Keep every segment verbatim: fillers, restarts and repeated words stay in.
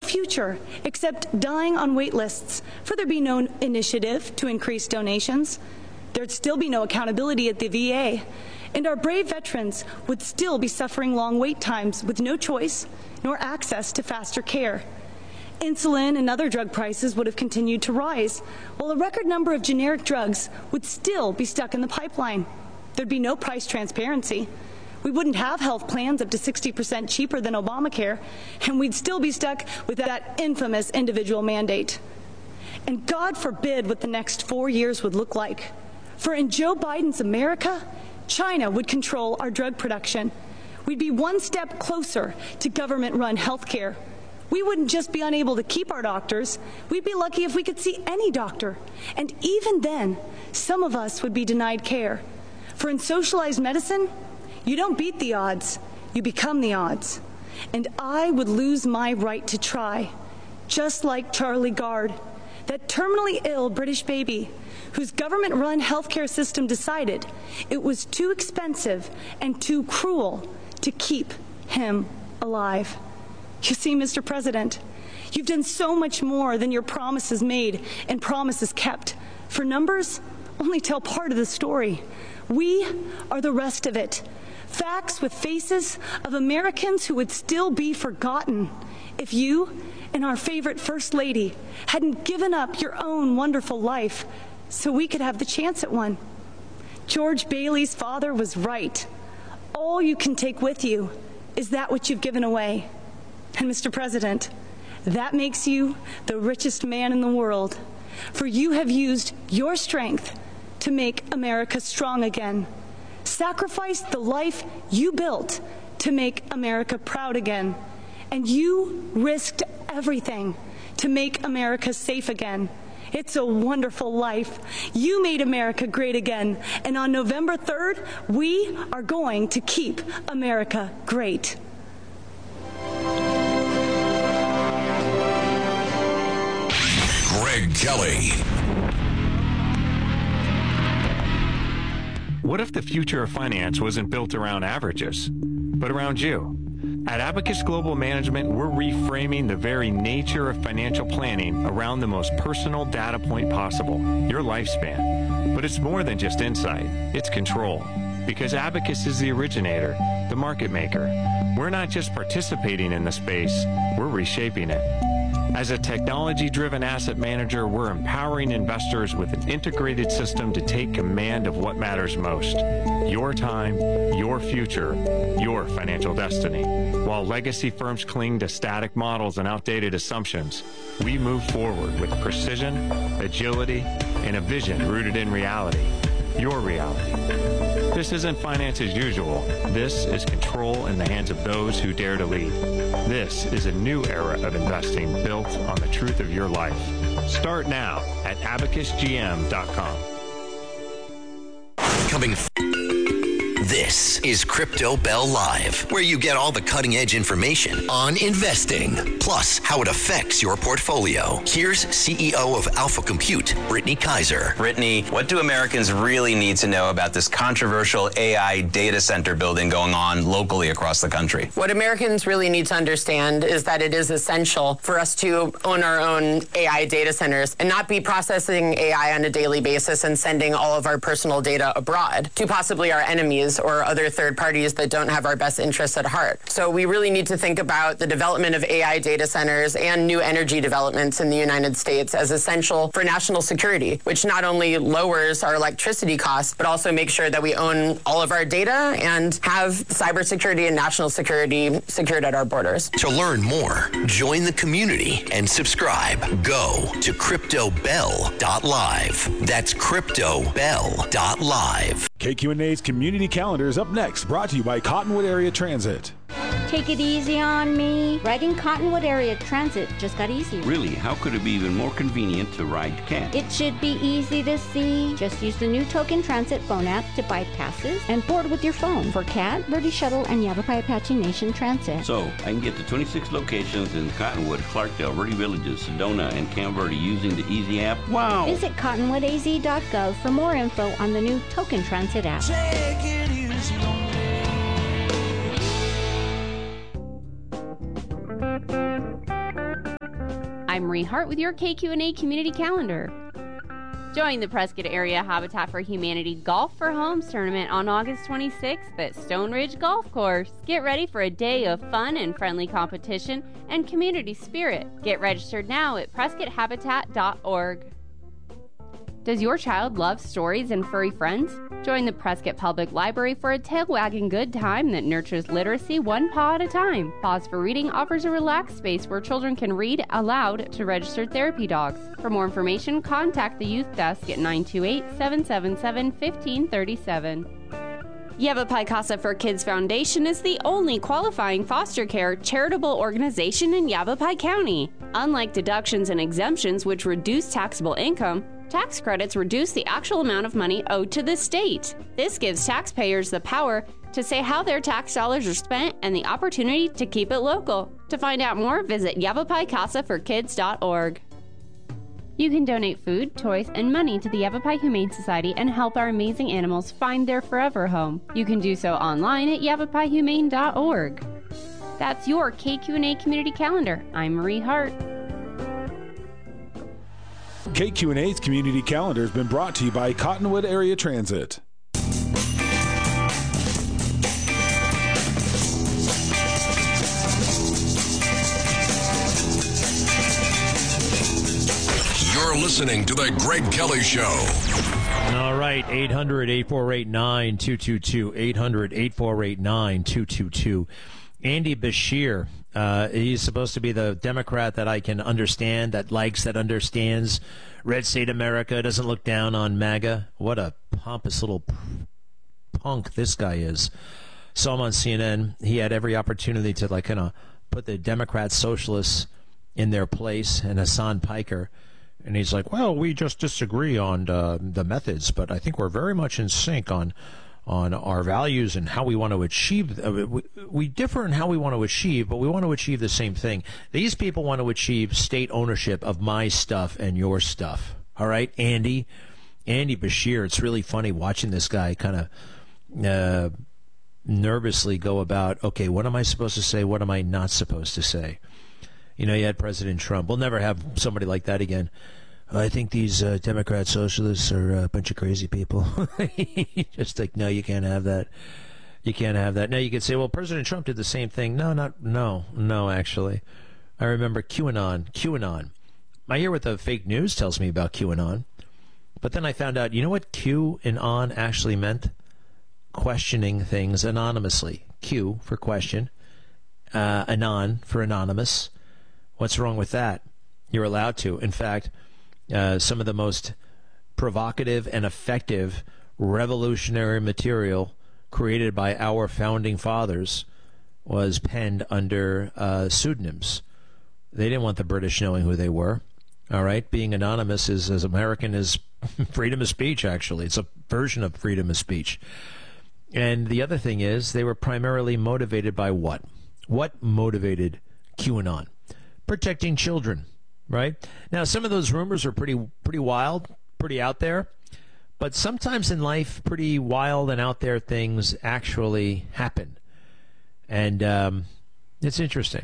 future except dying on wait lists, for there'd be no initiative to increase donations. There'd still be no accountability at the V A, and our brave veterans would still be suffering long wait times with no choice nor access to faster care. Insulin and other drug prices would have continued to rise, while a record number of generic drugs would still be stuck in the pipeline. There'd be no price transparency. We wouldn't have health plans up to sixty percent cheaper than Obamacare, and we'd still be stuck with that infamous individual mandate. And God forbid what the next four years would look like. For in Joe Biden's America, China would control our drug production. We'd be one step closer to government-run health care. We wouldn't just be unable to keep our doctors, we'd be lucky if we could see any doctor. And even then, some of us would be denied care. For in socialized medicine, you don't beat the odds, you become the odds. And I would lose my right to try, just like Charlie Gard, that terminally ill British baby whose government-run healthcare system decided it was too expensive and too cruel to keep him alive. You see, Mister President, you've done so much more than your promises made and promises kept. For numbers only tell part of the story. We are the rest of it. Facts with faces of Americans who would still be forgotten if you and our favorite First Lady hadn't given up your own wonderful life so we could have the chance at one. George Bailey's father was right. All you can take with you is that which you've given away. And Mister President, that makes you the richest man in the world, for you have used your strength to make America strong again. Sacrificed the life you built to make America proud again. And you risked everything to make America safe again. It's a wonderful life. You made America great again. And on November third, we are going to keep America great. Greg Kelly. What if the future of finance wasn't built around averages, but around you? At Abacus Global Management, we're reframing the very nature of financial planning around the most personal data point possible, your lifespan. But it's more than just insight, it's control. Because Abacus is the originator, the market maker. We're not just participating in the space, we're reshaping it. As a technology-driven asset manager, we're empowering investors with an integrated system to take command of what matters most. Your time, your future, your financial destiny. While legacy firms cling to static models and outdated assumptions, we move forward with precision, agility, and a vision rooted in reality. Your reality. This isn't finance as usual. This is control in the hands of those who dare to lead. This is a new era of investing built on the truth of your life. Start now at abacus g m dot com. Coming. This is Crypto Bell Live, where you get all the cutting-edge information on investing, plus how it affects your portfolio. Here's C E O of Alpha Compute, Brittany Kaiser. Brittany, what do Americans really need to know about this controversial A I data center building going on locally across the country? What Americans really need to understand is that it is essential for us to own our own A I data centers and not be processing A I on a daily basis and sending all of our personal data abroad to possibly our enemies or other third parties that don't have our best interests at heart. So we really need to think about the development of A I data centers and new energy developments in the United States as essential for national security, which not only lowers our electricity costs, but also makes sure that we own all of our data and have cybersecurity and national security secured at our borders. To learn more, join the community and subscribe. Go to crypto bell dot live. That's crypto bell dot live. K Q N A's Community Calendar is up next, brought to you by Cottonwood Area Transit. Take it easy on me. Riding Cottonwood Area Transit just got easier. Really? How could it be even more convenient to ride CAT? It should be easy to see. Just use the new Token Transit phone app to buy passes and board with your phone for CAT, Verde Shuttle, and Yavapai Apache Nation Transit. So, I can get to twenty-six locations in Cottonwood, Clarkdale, Verde Villages, Sedona, and Camp Verde using the Easy app. Wow! Visit cottonwood a z dot gov for more info on the new Token Transit app. Take it easy on me. I'm Marie Hart with your K Q and A Community Calendar. Join the Prescott Area Habitat for Humanity Golf for Homes tournament on August twenty-sixth at Stone Ridge Golf Course. Get ready for a day of fun and friendly competition and community spirit. Get registered now at prescott habitat dot org. Does your child love stories and furry friends? Join the Prescott Public Library for a tail-wagging good time that nurtures literacy one paw at a time. Pause for Reading offers a relaxed space where children can read aloud to registered therapy dogs. For more information, contact the Youth Desk at nine two eight, seven seven seven, one five three seven. Yavapai Casa for Kids Foundation is the only qualifying foster care charitable organization in Yavapai County. Unlike deductions and exemptions, which reduce taxable income, tax credits reduce the actual amount of money owed to the state. This gives taxpayers the power to say how their tax dollars are spent and the opportunity to keep it local. To find out more, visit yavapai casa for kids dot org. You can donate food, toys, and money to the Yavapai Humane Society and help our amazing animals find their forever home. You can do so online at yavapai humane dot org. That's your K Q and A Community Calendar. I'm Marie Hart. K Q and A's Community Calendar has been brought to you by Cottonwood Area Transit. You're listening to The Greg Kelly Show. All right, eight hundred, eight four eight, nine two two two, eight hundred, eight four eight, nine two two two. Andy Beshear, uh, he's supposed to be the Democrat that I can understand, that likes, that understands Red State America, doesn't look down on MAGA. What a pompous little punk this guy is. Saw him on C N N. He had every opportunity to like kind of put the Democrat socialists in their place, and Hassan Piker. And he's like, well, we just disagree on uh, the methods, but I think we're very much in sync on on our values and how we want to achieve. Uh, we, we differ in how we want to achieve, but we want to achieve the same thing. These people want to achieve state ownership of my stuff and your stuff. All right, Andy, Andy Beshear. It's really funny watching this guy kind of uh, nervously go about, okay, what am I supposed to say? What am I not supposed to say? You know, you had President Trump. We'll never have somebody like that again. I think these uh, Democrat socialists are a bunch of crazy people. Just like, no, you can't have that. You can't have that. Now you could say, well, President Trump did the same thing. No, not, no, no, actually. I remember QAnon, QAnon. I hear what the fake news tells me about QAnon. But then I found out, you know what Q and on actually meant? Questioning things anonymously. Q for question, uh, anon for anonymous. What's wrong with that? You're allowed to. In fact, uh, some of the most provocative and effective revolutionary material created by our founding fathers was penned under uh, pseudonyms. They didn't want the British knowing who they were. All right? Being anonymous is as American as freedom of speech, actually. It's a version of freedom of speech. And the other thing is, they were primarily motivated by what? What motivated QAnon? Protecting children, right? Now, some of those rumors are pretty pretty wild, pretty out there, but sometimes in life, pretty wild and out there things actually happen. And um, it's interesting.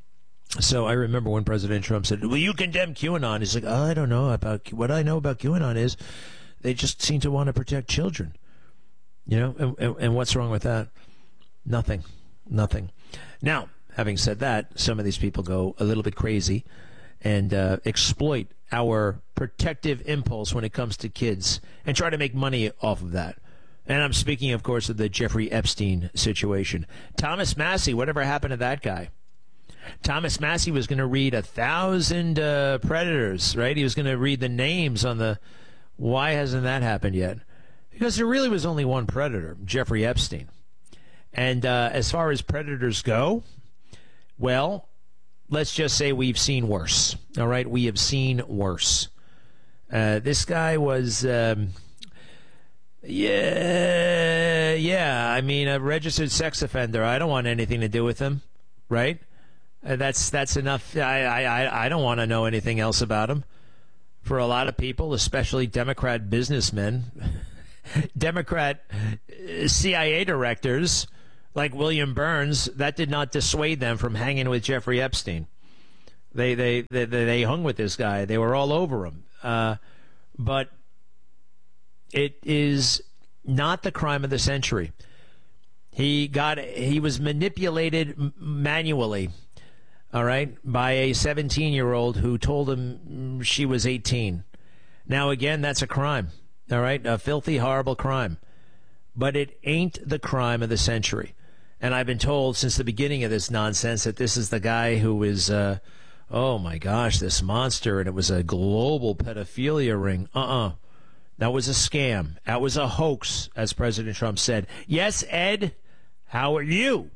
So I remember when President Trump said, will you condemn QAnon? He's like, oh, I don't know about, what I know about QAnon is they just seem to want to protect children. You know, and, and, and what's wrong with that? Nothing, nothing. Now, having said that, some of these people go a little bit crazy and uh, exploit our protective impulse when it comes to kids and try to make money off of that. And I'm speaking, of course, of the Jeffrey Epstein situation. Thomas Massie, whatever happened to that guy? Thomas Massie was going to read a thousand uh, predators, right? He was going to read the names on the... Why hasn't that happened yet? Because there really was only one predator, Jeffrey Epstein. And uh, as far as predators go... Well, let's just say we've seen worse. All right, we have seen worse. Uh, this guy was, um, yeah, yeah. I mean, a registered sex offender. I don't want anything to do with him, right? Uh, that's that's enough. I I I don't want to know anything else about him. For a lot of people, especially Democrat businessmen, Democrat C I A directors. Like William Burns, that did not dissuade them from hanging with Jeffrey Epstein. They they they, they hung with this guy. They were all over him. Uh, but it is not the crime of the century. He got he was manipulated manually, all right, by a seventeen-year-old who told him she was eighteen. Now, again, that's a crime, all right, a filthy, horrible crime. But it ain't the crime of the century. And I've been told since the beginning of this nonsense that this is the guy who is, uh, oh, my gosh, this monster, and it was a global pedophilia ring. Uh-uh. That was a scam. That was a hoax, as President Trump said. Yes, Ed? How are you?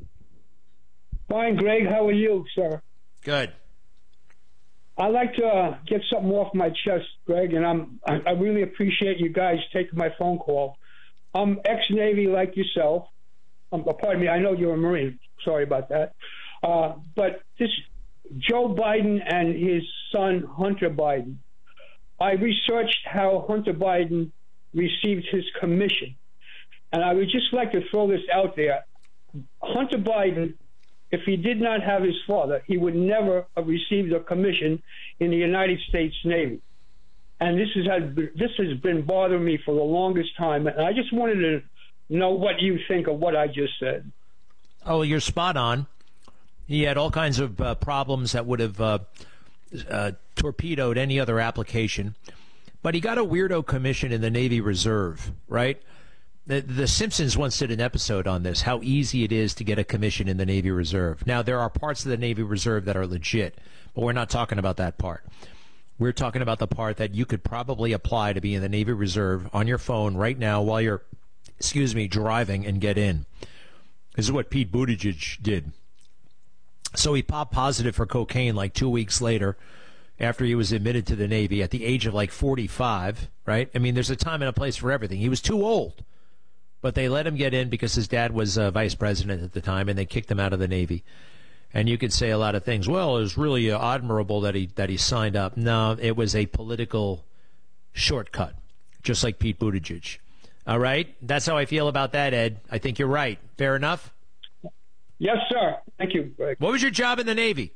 Fine, Greg. How are you, sir? Good. I'd like to uh, get something off my chest, Greg, and I'm I, I really appreciate you guys taking my phone call. I'm ex-Navy like yourself. Um, pardon me, I know you're a Marine. Sorry about that. Uh, but this Joe Biden and his son Hunter Biden. I researched how Hunter Biden received his commission. And I would just like to throw this out there. Hunter Biden, if he did not have his father, he would never have received a commission in the United States Navy. And this has had, this has been bothering me for the longest time. And I just wanted to know what you think of what I just said. Oh, you're spot on. He had all kinds of uh, problems that would have uh, uh, torpedoed any other application. But he got a weirdo commission in the Navy Reserve, right? The, the Simpsons once did an episode on this, how easy it is to get a commission in the Navy Reserve. Now, there are parts of the Navy Reserve that are legit, but we're not talking about that part. We're talking about the part that you could probably apply to be in the Navy Reserve on your phone right now while you're, excuse me, driving and get in. This is what Pete Buttigieg did. So he popped positive for cocaine like two weeks later after he was admitted to the Navy at the age of like forty-five, right? I mean, there's a time and a place for everything. He was too old. But they let him get in because his dad was uh, vice president at the time, and they kicked him out of the Navy. And you could say a lot of things. Well, it was really uh, admirable that he that he signed up. No, it was a political shortcut, just like Pete Buttigieg. All right? That's how I feel about that, Ed. I think you're right. Fair enough? Yes, sir. Thank you, Greg. What was your job in the Navy?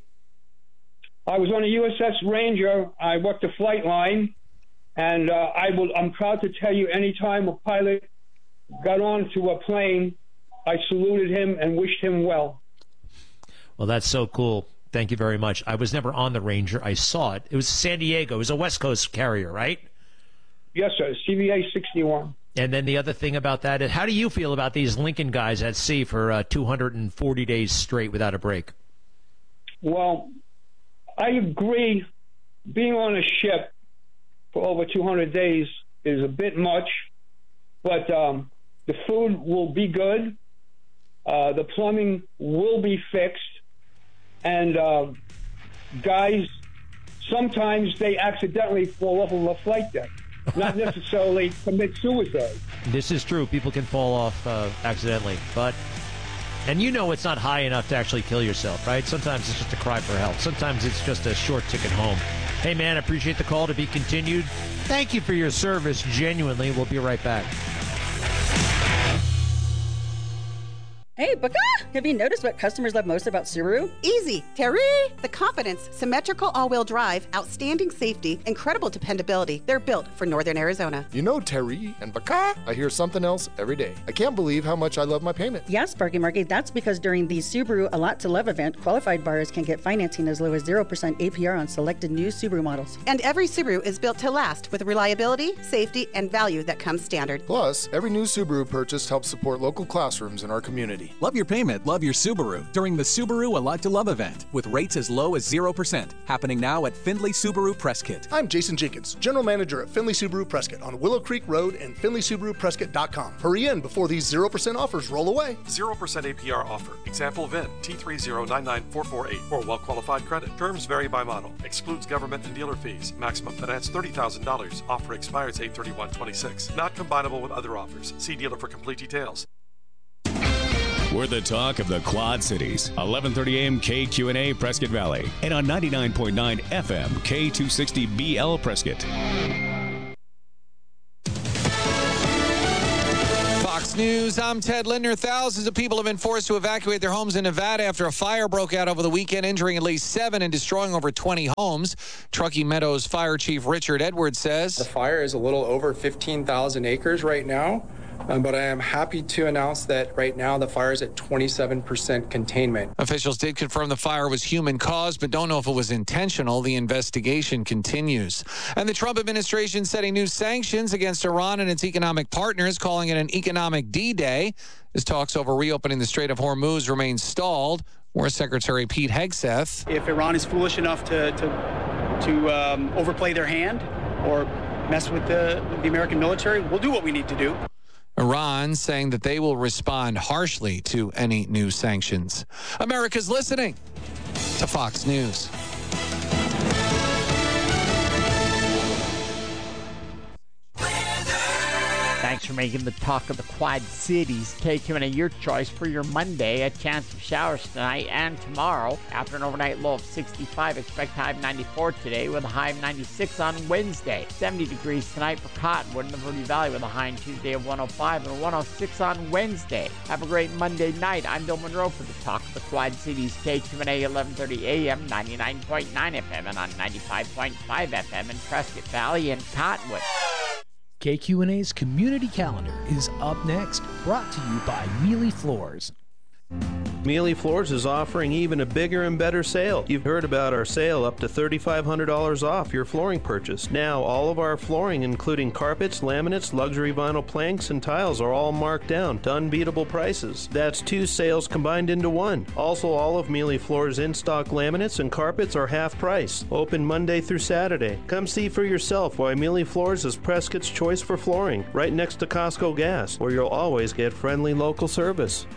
I was on a U S S Ranger. I worked the flight line. And uh, I will, I'm proud to tell you, anytime a pilot got onto a plane, I saluted him and wished him well. Well, that's so cool. Thank you very much. I was never on the Ranger. I saw it. It was San Diego. It was a West Coast carrier, right? Yes, sir. C V A sixty-one. And then the other thing about that is, how do you feel about these Lincoln guys at sea for uh, two hundred forty days straight without a break? Well, I agree. Being on a ship for over two hundred days is a bit much, but um, the food will be good. Uh, the plumbing will be fixed. And uh, guys, sometimes they accidentally fall off of a flight deck, not necessarily commit suicide. This is true. People can fall off uh, accidentally. But, and you know it's not high enough to actually kill yourself, right? Sometimes it's just a cry for help. Sometimes it's just a short ticket home. Hey, man, I appreciate the call. To be continued. Thank you for your service. Genuinely. We'll be right back. Hey, Baka! Have you noticed what customers love most about Subaru? Easy. Terry! The confidence, symmetrical all-wheel drive, outstanding safety, incredible dependability. They're built for Northern Arizona. You know, Terry and Baka, I hear something else every day. I can't believe how much I love my payment. Yes, Sparky Marky, that's because during the Subaru A Lot to Love event, qualified buyers can get financing as low as zero percent A P R on selected new Subaru models. And every Subaru is built to last with reliability, safety, and value that comes standard. Plus, every new Subaru purchased helps support local classrooms in our community. Love your payment, love your Subaru during the Subaru A Lot to Love event with rates as low as zero percent. Happening now at Findlay Subaru Prescott. I'm Jason Jenkins, General Manager at Findlay Subaru Prescott on Willow Creek Road and Findlay Subaru Prescott dot com. Hurry in before these zero percent offers roll away. zero percent A P R offer. Example V I N T three zero nine nine four four eight or well-qualified credit. Terms vary by model. Excludes government and dealer fees. Maximum finance thirty thousand dollars. Offer expires eight thirty-one twenty-six. Not combinable with other offers. See dealer for complete details. We're the talk of the Quad Cities. eleven thirty a.m. K Q N A Prescott Valley. And on ninety-nine point nine F M K two sixty B L Prescott. Fox Fox News, I'm Ted Linder. Thousands of people have been forced to evacuate their homes in Nevada after a fire broke out over the weekend, injuring at least seven and destroying over twenty homes. Truckee Meadows Fire Chief Richard Edwards says the fire is a little over fifteen thousand acres right now. Um, but I am happy to announce that right now the fire is at twenty-seven percent containment. Officials did confirm the fire was human caused, but don't know if it was intentional. The investigation continues. And the Trump administration setting new sanctions against Iran and its economic partners, calling it an economic D-Day, as talks over reopening the Strait of Hormuz remain stalled. War Secretary Pete Hegseth. If Iran is foolish enough to, to, to um, overplay their hand or mess with the, the American military, we'll do what we need to do. Iran saying that they will respond harshly to any new sanctions. America's listening to Fox News. Thanks for making the talk of the Quad Cities K Q and A your choice for your Monday. A chance of showers tonight and tomorrow. After an overnight low of sixty-five, expect high of ninety-four today with a high of ninety-six on Wednesday. seventy degrees tonight for Cottonwood and the Verde Valley with a high on Tuesday of one oh five and a one oh six on Wednesday. Have a great Monday night. I'm Bill Monroe for the talk of the Quad Cities K Q and A eleven thirty A M, ninety-nine point nine F M and on ninety-five point five F M in Prescott Valley and Cottonwood. K Q and A's Community Calendar is up next, brought to you by Mealy Floors. Mealy Floors is offering even a bigger and better sale. You've heard about our sale up to three thousand five hundred dollars off your flooring purchase. Now, all of our flooring, including carpets, laminates, luxury vinyl planks, and tiles, are all marked down to unbeatable prices. That's two sales combined into one. Also, all of Mealy Floors' in-stock laminates and carpets are half price. Open Monday through Saturday. Come see for yourself why Mealy Floors is Prescott's choice for flooring, right next to Costco Gas, where you'll always get friendly local service.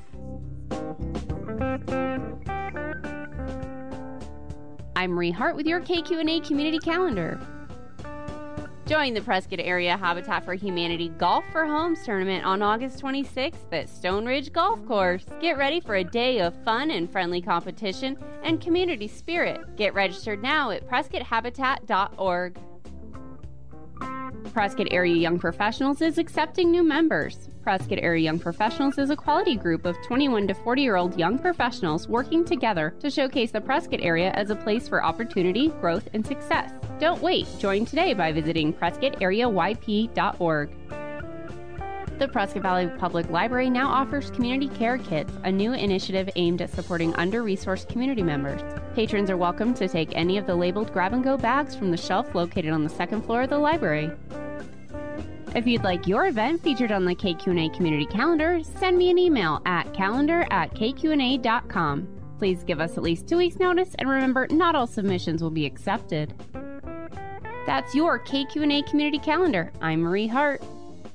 I'm Marie Hart with your K Q and A Community Calendar. Join the Prescott Area Habitat for Humanity Golf for Homes tournament on August twenty-sixth at Stone Ridge Golf Course. Get ready for a day of fun and friendly competition and community spirit. Get registered now at prescott habitat dot org. Prescott Area Young Professionals is accepting new members. Prescott Area Young Professionals is a quality group of twenty-one to forty-year-old young professionals working together to showcase the Prescott area as a place for opportunity, growth, and success. Don't wait. Join today by visiting prescott area y p dot org. The Prescott Valley Public Library now offers Community Care Kits, a new initiative aimed at supporting under-resourced community members. Patrons are welcome to take any of the labeled grab-and-go bags from the shelf located on the second floor of the library. If you'd like your event featured on the K Q and A Community Calendar, send me an email at calendar at k q and a dot com. Please give us at least two weeks' notice, and remember, not all submissions will be accepted. That's your K Q and A Community Calendar. I'm Marie Hart.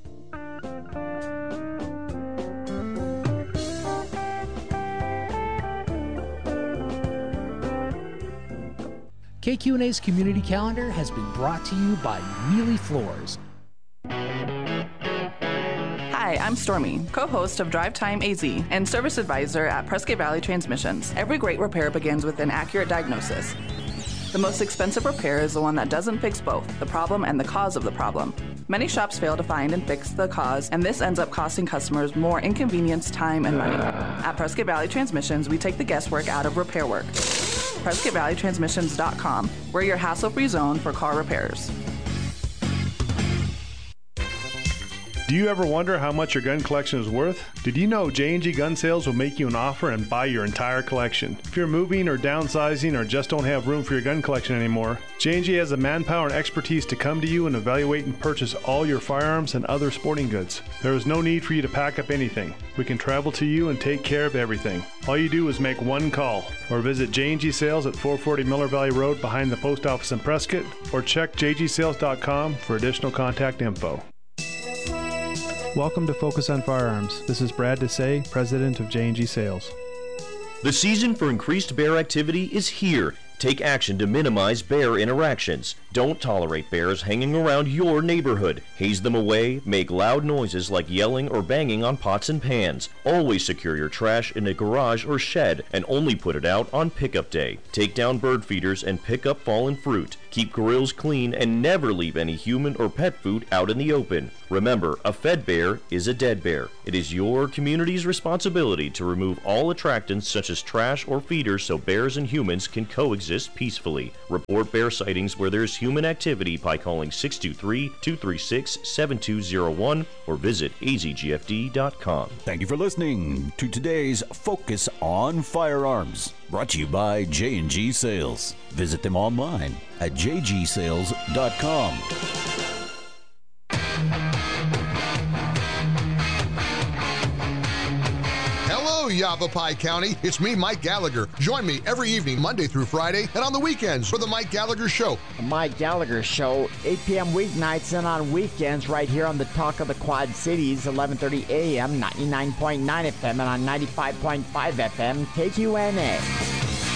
K Q and A's Community Calendar has been brought to you by Mealy Floors. Hi, I'm Stormy, co-host of Drive Time A Z and service advisor at Prescott Valley Transmissions. Every great repair begins with an accurate diagnosis. The most expensive repair is the one that doesn't fix both, the problem and the cause of the problem. Many shops fail to find and fix the cause, and this ends up costing customers more inconvenience, time, and money. At Prescott Valley Transmissions, we take the guesswork out of repair work. prescott valley transmissions dot com. We're your hassle-free zone for car repairs. Do you ever wonder how much your gun collection is worth? Did you know J and G Gun Sales will make you an offer and buy your entire collection? If you're moving or downsizing or just don't have room for your gun collection anymore, J and G has the manpower and expertise to come to you and evaluate and purchase all your firearms and other sporting goods. There is no need for you to pack up anything. We can travel to you and take care of everything. All you do is make one call or visit J and G Sales at four forty Miller Valley Road behind the post office in Prescott, or check j g sales dot com for additional contact info. Welcome to Focus on Firearms. This is Brad Desai, president of J and G Sales. The season for increased bear activity is here, Take action to minimize bear interactions. Don't tolerate bears hanging around your neighborhood. Haze them away, make loud noises like yelling or banging on pots and pans. Always secure your trash in a garage or shed and only put it out on pickup day. Take down bird feeders and pick up fallen fruit. Keep grills clean and never leave any human or pet food out in the open. Remember, a fed bear is a dead bear. It is your community's responsibility to remove all attractants such as trash or feeders so bears and humans can coexist peacefully. Report bear sightings where there's human activity by calling six two three, two three six, seven two zero one or visit a z g f d dot com. Thank you for listening to today's Focus on Firearms, brought to you by J and G Sales. Visit them online at j g sales dot com. Hello, Yavapai County. It's me, Mike Gallagher. Join me every evening, Monday through Friday, and on the weekends for the Mike Gallagher Show. The Mike Gallagher Show, eight p.m. weeknights and on weekends right here on the Talk of the Quad Cities, eleven thirty a.m., ninety-nine point nine F M, and on ninety-five point five F M, K Q N A.